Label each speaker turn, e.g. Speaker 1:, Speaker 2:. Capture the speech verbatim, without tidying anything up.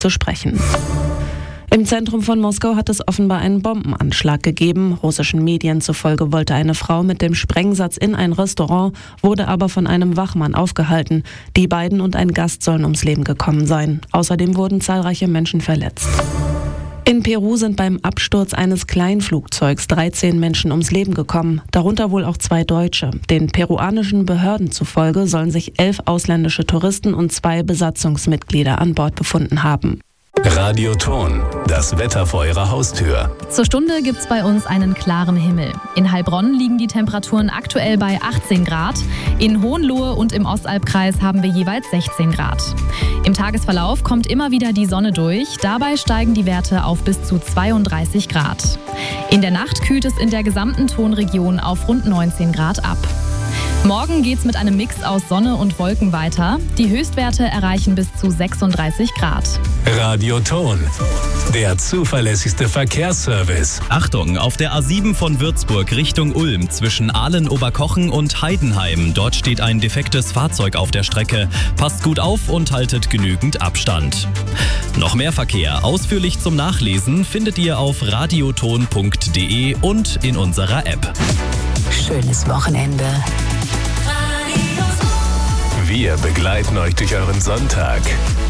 Speaker 1: zu sprechen. Im Zentrum von Moskau hat es offenbar einen Bombenanschlag gegeben. Russischen Medien zufolge wollte eine Frau mit dem Sprengsatz in ein Restaurant, wurde aber von einem Wachmann aufgehalten. Die beiden und ein Gast sollen ums Leben gekommen sein. Außerdem wurden zahlreiche Menschen verletzt. In Peru sind beim Absturz eines Kleinflugzeugs dreizehn Menschen ums Leben gekommen, darunter wohl auch zwei Deutsche. Den peruanischen Behörden zufolge sollen sich elf ausländische Touristen und zwei Besatzungsmitglieder an Bord befunden haben.
Speaker 2: Radio Ton, das Wetter vor Ihrer Haustür.
Speaker 3: Zur Stunde gibt's bei uns einen klaren Himmel. In Heilbronn liegen die Temperaturen aktuell bei achtzehn Grad. In Hohenlohe und im Ostalbkreis haben wir jeweils sechzehn Grad. Im Tagesverlauf kommt immer wieder die Sonne durch. Dabei steigen die Werte auf bis zu zweiunddreißig Grad. In der Nacht kühlt es in der gesamten Tonregion auf rund neunzehn Grad ab. Morgen geht's mit einem Mix aus Sonne und Wolken weiter. Die Höchstwerte erreichen bis zu sechsunddreißig Grad.
Speaker 2: Radio Ton, der zuverlässigste Verkehrsservice.
Speaker 4: Achtung, auf der A sieben von Würzburg Richtung Ulm zwischen Aalen-Oberkochen und Heidenheim. Dort steht ein defektes Fahrzeug auf der Strecke. Passt gut auf und haltet genügend Abstand. Noch mehr Verkehr ausführlich zum Nachlesen findet ihr auf radioton punkt de und in unserer App.
Speaker 5: Schönes Wochenende.
Speaker 2: Wir begleiten euch durch euren Sonntag.